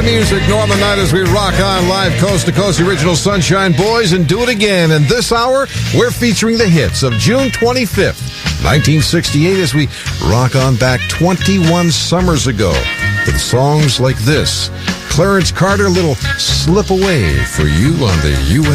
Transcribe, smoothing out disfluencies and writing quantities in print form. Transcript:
Music, Northern Night, as we rock on live coast to coast, the original Sunshine Boys, and do it again. And this hour, we're featuring the hits of June 25th, 1968, as we rock on back 21 summers ago with songs like this. Clarence Carter, Little Slip Away for you on the U.S.